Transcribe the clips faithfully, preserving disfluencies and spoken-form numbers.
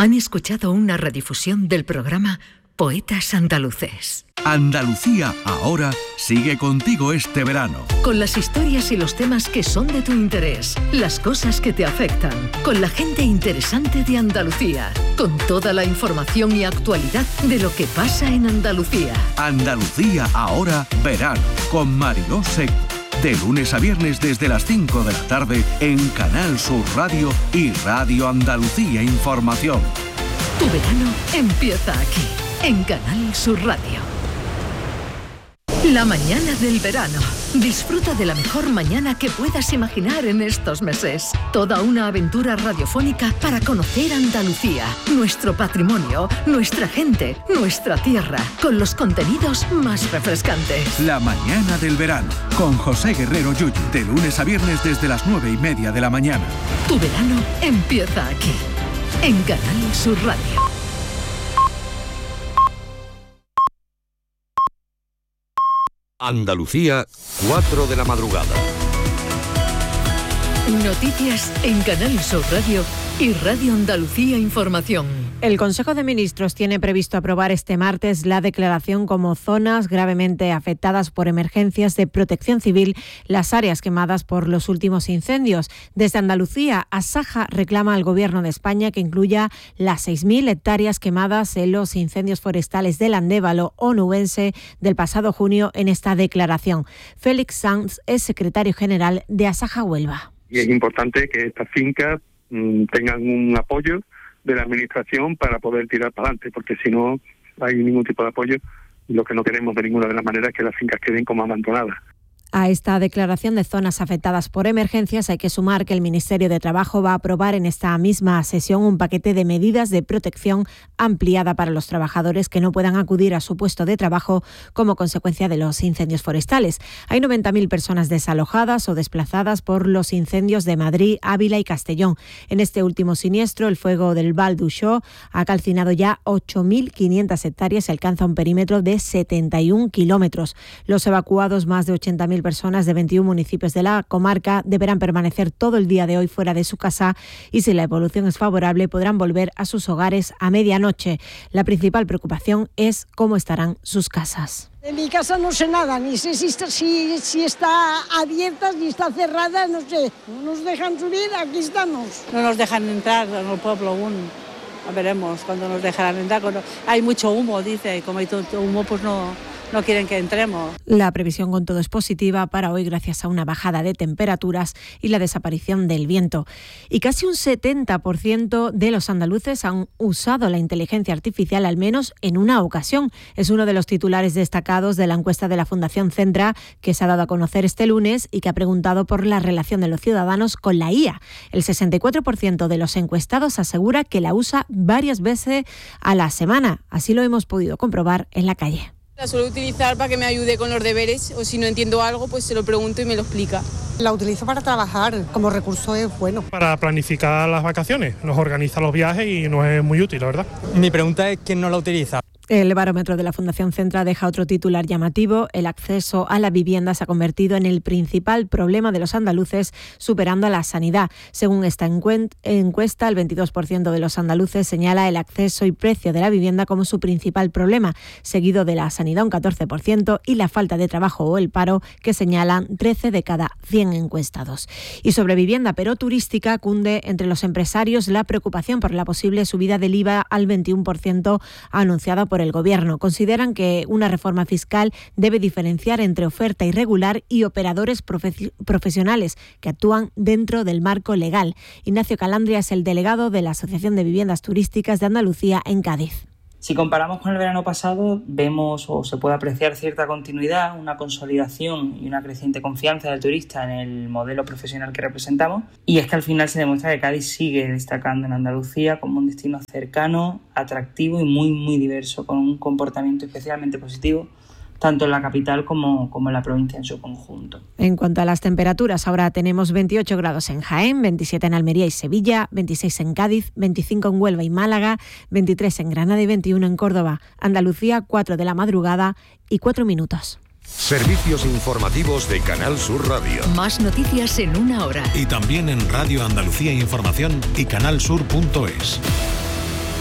Han escuchado una redifusión del programa Poetas Andaluces. Andalucía Ahora sigue contigo este verano. Con las historias y los temas que son de tu interés, las cosas que te afectan, con la gente interesante de Andalucía, con toda la información y actualidad de lo que pasa en Andalucía. Andalucía Ahora Verano, con Mariló Seco. De lunes a viernes desde las cinco de la tarde en Canal Sur Radio y Radio Andalucía Información. Tu verano empieza aquí, en Canal Sur Radio. La mañana del verano. Disfruta de la mejor mañana que puedas imaginar en estos meses. Toda una aventura radiofónica para conocer Andalucía, nuestro patrimonio, nuestra gente, nuestra tierra, con los contenidos más refrescantes. La mañana del verano, con José Guerrero Yuyu, de lunes a viernes desde las nueve y media de la mañana. Tu verano empieza aquí, en Canal Sur Radio. Andalucía, cuatro de la madrugada. Noticias en Canal Sur Radio y Radio Andalucía Información. El Consejo de Ministros tiene previsto aprobar este martes la declaración como zonas gravemente afectadas por emergencias de protección civil las áreas quemadas por los últimos incendios. Desde Andalucía, Asaja reclama al Gobierno de España que incluya las seis mil hectáreas quemadas en los incendios forestales del Andévalo onubense del pasado junio en esta declaración. Félix Sanz es secretario general de Asaja Huelva. Y es importante que estas fincas mmm, tengan un apoyo de la administración para poder tirar para adelante, porque si no hay ningún tipo de apoyo, lo que no queremos de ninguna de las maneras es que las fincas queden como abandonadas. A esta declaración de zonas afectadas por emergencias hay que sumar que el Ministerio de Trabajo va a aprobar en esta misma sesión un paquete de medidas de protección ampliada para los trabajadores que no puedan acudir a su puesto de trabajo como consecuencia de los incendios forestales. Hay noventa mil personas desalojadas o desplazadas por los incendios de Madrid, Ávila y Castellón. En este último siniestro, el fuego del Val d'Uixó ha calcinado ya ocho mil quinientas hectáreas y alcanza un perímetro de setenta y un kilómetros. Los evacuados, más de ochenta mil personas de veintiún municipios de la comarca, deberán permanecer todo el día de hoy fuera de su casa y, si la evolución es favorable, podrán volver a sus hogares a medianoche. La principal preocupación es cómo estarán sus casas. En mi casa no sé nada, ni sé si está, si, si está abierta, si está cerrada, no sé. No nos dejan subir, aquí estamos. No nos dejan entrar en el pueblo aún. Veremos cuando nos dejarán entrar. Hay mucho humo, dice, y como hay todo humo, pues no... no quieren que entremos. La previsión con todo es positiva para hoy gracias a una bajada de temperaturas y la desaparición del viento. Y casi un setenta por ciento de los andaluces han usado la inteligencia artificial al menos en una ocasión. Es uno de los titulares destacados de la encuesta de la Fundación Centra que se ha dado a conocer este lunes y que ha preguntado por la relación de los ciudadanos con la I A. El sesenta y cuatro por ciento de los encuestados asegura que la usa varias veces a la semana. Así lo hemos podido comprobar en la calle. La suelo utilizar para que me ayude con los deberes o si no entiendo algo pues se lo pregunto y me lo explica. La utilizo para trabajar, como recurso es bueno. Para planificar las vacaciones, nos organiza los viajes y nos es muy útil, la verdad. Mi pregunta es ¿quién no la utiliza? El barómetro de la Fundación Centra deja otro titular llamativo. El acceso a la vivienda se ha convertido en el principal problema de los andaluces, superando a la sanidad. Según esta encuesta, el veintidós por ciento de los andaluces señala el acceso y precio de la vivienda como su principal problema, seguido de la sanidad un catorce por ciento y la falta de trabajo o el paro, que señalan trece de cada cien encuestados. Y sobre vivienda, pero turística, cunde entre los empresarios la preocupación por la posible subida del I V A al veintiuno por ciento anunciada por el Gobierno. Consideran que una reforma fiscal debe diferenciar entre oferta irregular y operadores profe- profesionales que actúan dentro del marco legal. Ignacio Calandria es el delegado de la Asociación de Viviendas Turísticas de Andalucía en Cádiz. Si comparamos con el verano pasado, vemos o se puede apreciar cierta continuidad, una consolidación y una creciente confianza del turista en el modelo profesional que representamos. Y es que al final se demuestra que Cádiz sigue destacando en Andalucía como un destino cercano, atractivo y muy, muy diverso, con un comportamiento especialmente positivo, tanto en la capital como, como en la provincia en su conjunto. En cuanto a las temperaturas, ahora tenemos veintiocho grados en Jaén, veintisiete en Almería y Sevilla, veintiséis en Cádiz, veinticinco en Huelva y Málaga, veintitrés en Granada y veintiuno en Córdoba. Andalucía, cuatro de la madrugada y cuatro minutos. Servicios informativos de Canal Sur Radio. Más noticias en una hora. Y también en Radio Andalucía Información y canal sur punto es.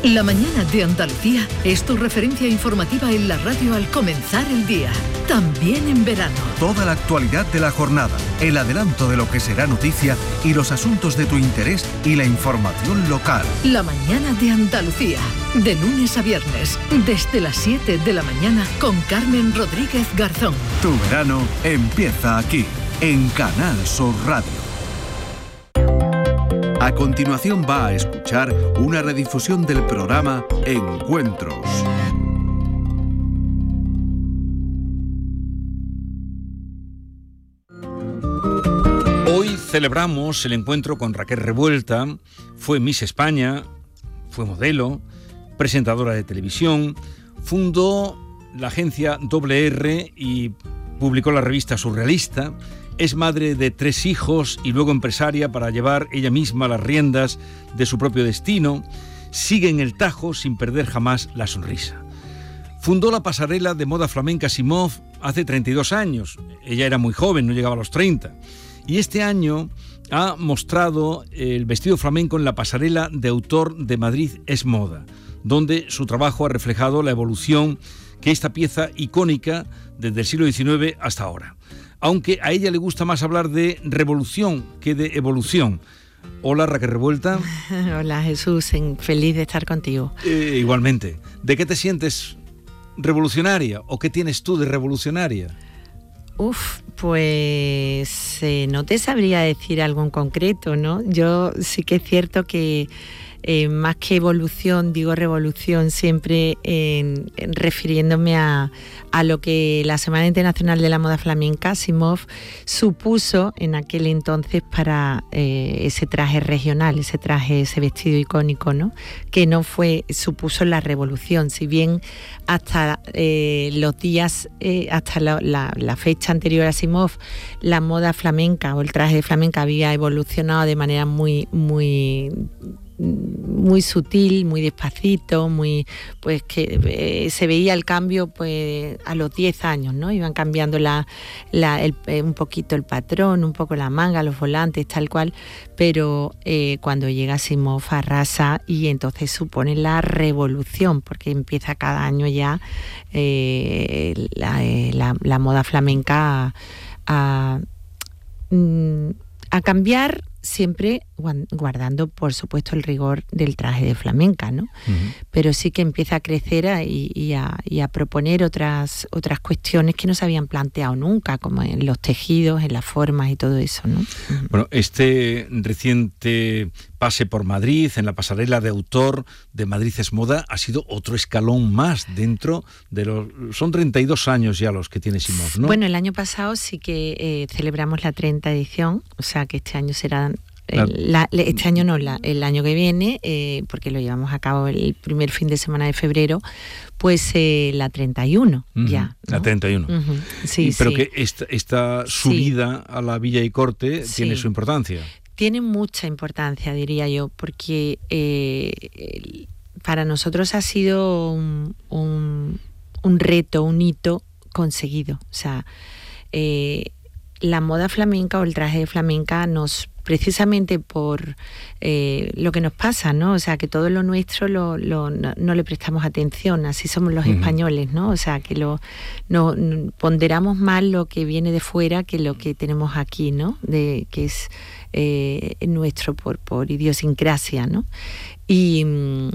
La mañana de Andalucía es tu referencia informativa en la radio al comenzar el día, también en verano. Toda la actualidad de la jornada, el adelanto de lo que será noticia y los asuntos de tu interés y la información local. La mañana de Andalucía, de lunes a viernes, desde las siete de la mañana con Carmen Rodríguez Garzón. Tu verano empieza aquí, en Canal Sur Radio. A continuación va a escuchar una redifusión del programa Encuentros. Hoy celebramos el encuentro con Raquel Revuelta. Fue Miss España, fue modelo, presentadora de televisión, fundó la agencia Doble R y publicó la revista Surrealista. Es madre de tres hijos y luego empresaria para llevar ella misma las riendas de su propio destino. Sigue en el tajo sin perder jamás la sonrisa. Fundó la pasarela de moda flamenca Simov hace treinta y dos años. Ella era muy joven, no llegaba a los treinta. Y este año ha mostrado el vestido flamenco en la pasarela de autor de Madrid es Moda, donde su trabajo ha reflejado la evolución que esta pieza icónica desde el siglo diecinueve hasta ahora. Aunque a ella le gusta más hablar de revolución que de evolución. Hola, Raquel Revuelta. Hola, Jesús, feliz de estar contigo. Eh, igualmente. ¿De qué te sientes revolucionaria o qué tienes tú de revolucionaria? Uf, pues eh, no te sabría decir algo en concreto, ¿no? Yo sí que es cierto que eh, más que evolución, digo revolución siempre en, en refiriéndome a, a lo que la Semana Internacional de la Moda Flamenca, Simov, supuso en aquel entonces para eh, ese traje regional, ese traje, ese vestido icónico, ¿no? Que no fue, supuso la revolución, si bien hasta eh, los días, eh, hasta la, la, la fecha anterior a Simov, la moda flamenca o el traje de flamenca había evolucionado de manera muy, muy muy sutil, muy despacito, muy pues que eh, se veía el cambio pues a los diez años, ¿no? Iban cambiando la, la el, eh, un poquito el patrón, un poco la manga, los volantes, tal cual, pero eh, cuando llega Simov arrasa y entonces supone la revolución, porque empieza cada año ya eh, la, eh, la, la moda flamenca a, a, a cambiar, siempre guardando, por supuesto, el rigor del traje de flamenca, ¿no? Uh-huh. Pero sí que empieza a crecer a, y, y, a, y a proponer otras, otras cuestiones que no se habían planteado nunca, como en los tejidos, en las formas y todo eso, ¿no? Uh-huh. Bueno, este reciente pase por Madrid, en la pasarela de autor de Madrid es Moda, ha sido otro escalón más dentro de los... Son treinta y dos años ya los que tiene Simov, ¿no? Bueno, el año pasado sí que eh, celebramos la treinta edición, o sea que este año serán... El, la, este año no, la, el año que viene, eh, porque lo llevamos a cabo el primer fin de semana de febrero, pues eh, la treinta y uno uh-huh, ya, ¿no? La treinta y uno. Uh-huh. Sí, y, pero sí. que esta, esta subida sí. a la Villa y Corte sí. tiene su importancia. Tiene mucha importancia, diría yo, porque eh, el, para nosotros ha sido un, un, un reto, un hito conseguido. O sea, eh, la moda flamenca o el traje de flamenca nos... precisamente por eh, lo que nos pasa, ¿no? O sea, que todo lo nuestro lo, lo, no, no le prestamos atención, así somos los uh-huh. españoles, ¿no? O sea, que lo no, ponderamos más lo que viene de fuera que lo que tenemos aquí, ¿no? De, que es eh, nuestro por, por idiosincrasia, ¿no? Y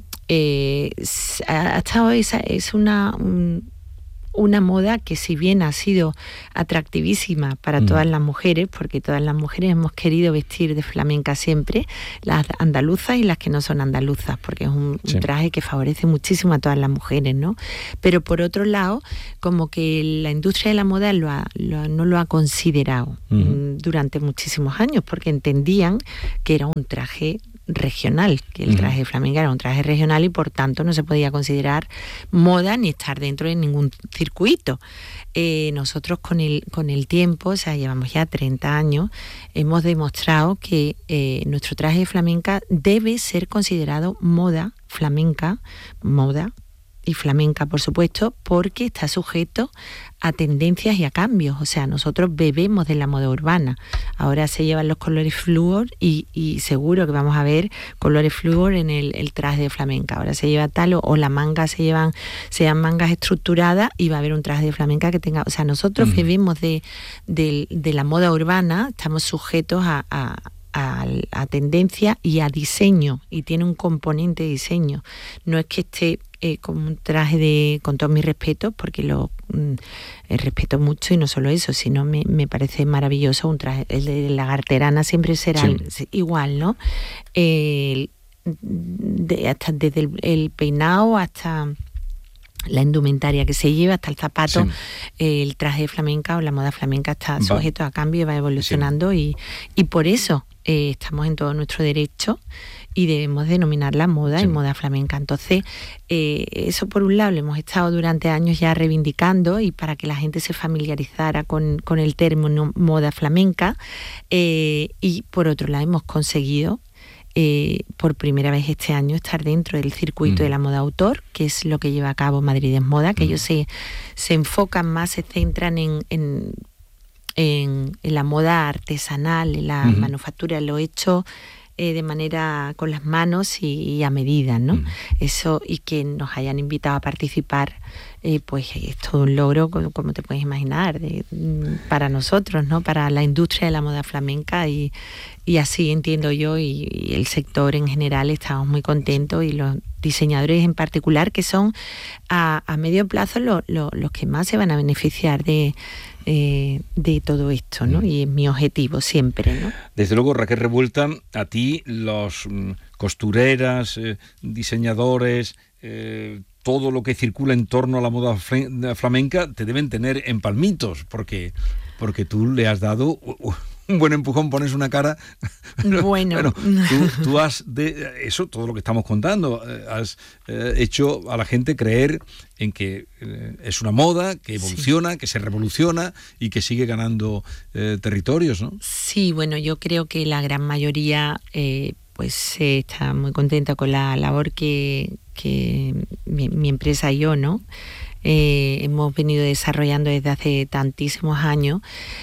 eh, ha estado esa, es una... Un, una moda que, si bien ha sido atractivísima para mm. todas las mujeres, porque todas las mujeres hemos querido vestir de flamenca siempre, las andaluzas y las que no son andaluzas, porque es un, sí. un traje que favorece muchísimo a todas las mujeres, ¿no? Pero por otro lado, como que la industria de la moda lo ha, lo, no lo ha considerado mm. durante muchísimos años, porque entendían que era un traje regional, que el traje de flamenca era un traje regional y por tanto no se podía considerar moda ni estar dentro de ningún circuito. Eh, nosotros con el, con el tiempo, o sea, llevamos ya treinta años, hemos demostrado que eh, nuestro traje de flamenca debe ser considerado moda flamenca, moda, y flamenca, por supuesto, porque está sujeto a tendencias y a cambios. O sea, nosotros bebemos de la moda urbana. Ahora se llevan los colores flúor y, y seguro que vamos a ver colores flúor en el, el traje de flamenca. Ahora se lleva tal o, o la manga se llevan, se llevan mangas estructuradas y va a haber un traje de flamenca que tenga... O sea, nosotros uh-huh. bebemos de, de, de la moda urbana, estamos sujetos a... a A, a tendencia y a diseño, y tiene un componente de diseño. No es que esté eh, con un traje de, con todo mi respeto, porque lo mm, eh, respeto mucho, y no solo eso, sino me, me parece maravilloso un traje. El de lagarterana siempre será sí. igual, ¿no? Eh, de, hasta desde el, el peinado hasta la indumentaria que se lleva, hasta el zapato, sí. eh, el traje de flamenca o la moda flamenca está sujeto va. a cambio y va evolucionando, sí. y, y por eso eh, estamos en todo nuestro derecho y debemos denominar la moda sí. y moda flamenca. Entonces, eh, eso por un lado lo hemos estado durante años ya reivindicando, y para que la gente se familiarizara con, con el término moda flamenca, eh, y por otro lado hemos conseguido Eh, por primera vez este año estar dentro del circuito mm. de la moda autor, que es lo que lleva a cabo Madrid es Moda, que mm. ellos se, se enfocan más, se centran en, en, en, en la moda artesanal, en la mm. manufactura, lo hecho eh, de manera con las manos y, y a medida, ¿no? Mm. Eso, y que nos hayan invitado a participar, eh, pues es todo un logro, como, como te puedes imaginar, de, para nosotros, ¿no? Para la industria de la moda flamenca, y Y así entiendo yo, y, y el sector en general estamos muy contentos, y los diseñadores en particular, que son a, a medio plazo lo, lo, los que más se van a beneficiar de, eh, de todo esto, ¿no? Y es mi objetivo siempre, ¿no? Desde luego, Raquel Revuelta, a ti los mm, costureras, eh, diseñadores, eh, todo lo que circula en torno a la moda flamenca te deben tener en palmitos, porque, porque tú le has dado... Uh, uh, un buen empujón, pones una cara. Bueno, bueno tú, tú has de eso, todo lo que estamos contando, has eh, hecho a la gente creer en que eh, es una moda que evoluciona, sí. que se revoluciona y que sigue ganando eh, territorios, ¿no? Sí, bueno, yo creo que la gran mayoría eh, pues eh, está muy contenta con la labor que, que mi, mi empresa y yo, ¿no? Eh, hemos venido desarrollando desde hace tantísimos años,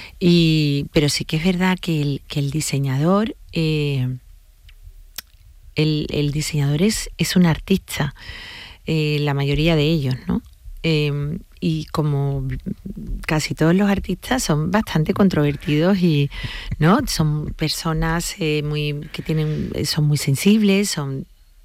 y pero sí que es verdad que el, que el diseñador eh, el, el diseñador es, es un artista, eh, la mayoría de ellos, ¿no? Eh, y como casi todos los artistas son bastante controvertidos, y no son personas eh, muy que tienen son muy sensibles, son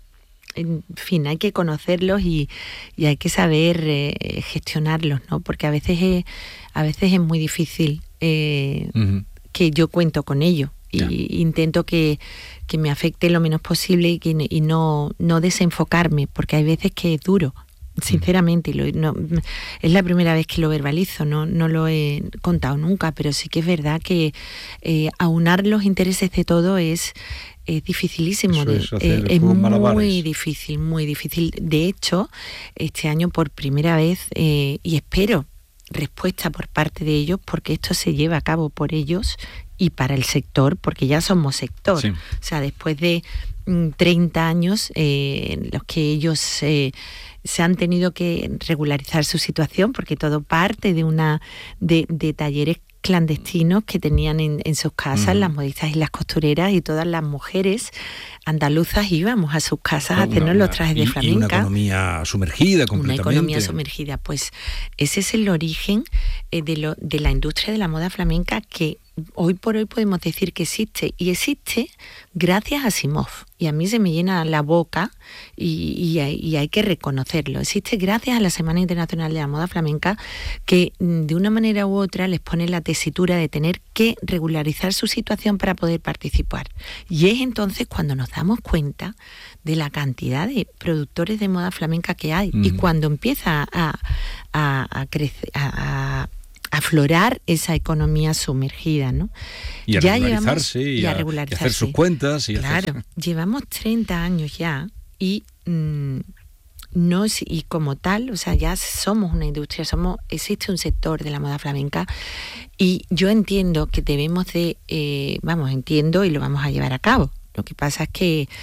en fin, hay que conocerlos y, y hay que saber eh, gestionarlos, ¿no? Porque a veces es, a veces es muy difícil eh, uh-huh. que yo cuento con ello, y yeah. intento que, que me afecte lo menos posible, y, que, y no, no desenfocarme, porque hay veces que es duro, sinceramente, y lo, no, es la primera vez que lo verbalizo, no, no lo he contado nunca, pero sí que es verdad que eh, aunar los intereses de todo es es dificilísimo, de, es, eh, es muy difícil, muy difícil. De hecho, este año por primera vez, eh, y espero respuesta por parte de ellos, porque esto se lleva a cabo por ellos y para el sector, porque ya somos sector. Sí. O sea, después de mm, treinta años eh, en los que ellos eh, se han tenido que regularizar su situación, porque todo parte de una de, de talleres clandestinos que tenían en, en sus casas, uh-huh. las modistas y las costureras, y todas las mujeres andaluzas íbamos a sus casas no, a hacernos una, los trajes de flamenca. Y una economía sumergida completamente. Una economía sumergida. Pues ese es el origen eh, de, lo, de la industria de la moda flamenca, que hoy por hoy podemos decir que existe, y existe gracias a Simov, y a mí se me llena la boca, y, y, hay, y hay que reconocerlo. Existe gracias a la Semana Internacional de la Moda Flamenca, que de una manera u otra les pone la tesitura de tener que regularizar su situación para poder participar, y es entonces cuando nos damos cuenta de la cantidad de productores de moda flamenca que hay, mm. y cuando empieza a, a, a crecer, a, a aflorar esa economía sumergida, ¿no? Y a ya regularizarse, llevamos, y, a, y, a regularizarse. y hacer sus cuentas. Y claro, hacer... llevamos treinta años ya, y mmm, no y como tal, o sea, ya somos una industria, somos existe un sector de la moda flamenca, y yo entiendo que debemos de, eh, vamos, entiendo y lo vamos a llevar a cabo. Lo que pasa es que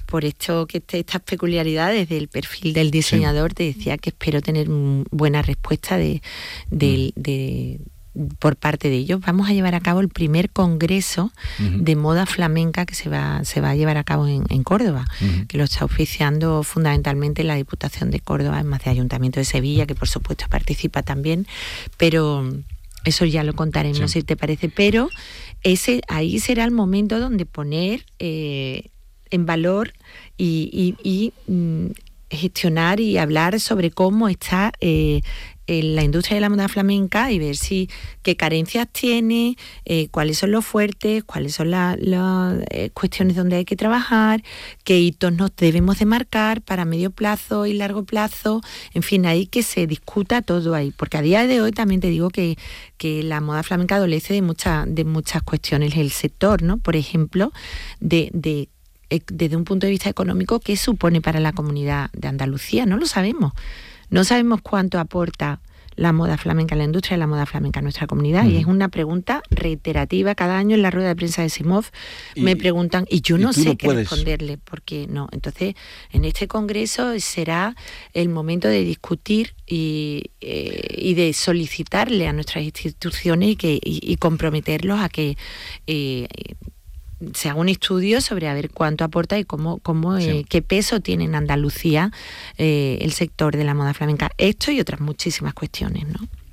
por esto que te, estas peculiaridades del perfil del diseñador, sí. te decía que espero tener buena respuesta de, de, mm. de por parte de ellos. Vamos a llevar a cabo el primer congreso uh-huh. de moda flamenca que se va, se va a llevar a cabo en, en Córdoba, uh-huh. que lo está oficiando fundamentalmente la Diputación de Córdoba, además de Ayuntamiento de Sevilla, que por supuesto participa también, pero eso ya lo contaremos, sí. si te parece, pero ese ahí será el momento donde poner eh, en valor y, y, y mm, gestionar y hablar sobre cómo está eh, en la industria de la moda flamenca y ver si qué carencias tiene, eh, cuáles son los fuertes, cuáles son las la, eh, cuestiones donde hay que trabajar, qué hitos nos debemos de marcar para medio plazo y largo plazo, en fin, ahí que se discuta todo ahí, porque a día de hoy también te digo que, que la moda flamenca adolece de, mucha, de muchas cuestiones, el sector, ¿no? Por ejemplo, de, de desde un punto de vista económico, ¿qué supone para la comunidad de Andalucía? No lo sabemos. No sabemos cuánto aporta la moda flamenca, la industria de la moda flamenca a nuestra comunidad, mm. y es una pregunta reiterativa. Cada año en la rueda de prensa de Simov me preguntan, y yo no sé no qué puedes. responderle, porque no. Entonces, en este congreso será el momento de discutir y, eh, y de solicitarle a nuestras instituciones y, que, y, y comprometerlos a que eh, se haga un estudio sobre a ver cuánto aporta y cómo, cómo sí. eh, qué peso tiene en Andalucía eh, el sector de la moda flamenca. Esto y otras muchísimas cuestiones, ¿no?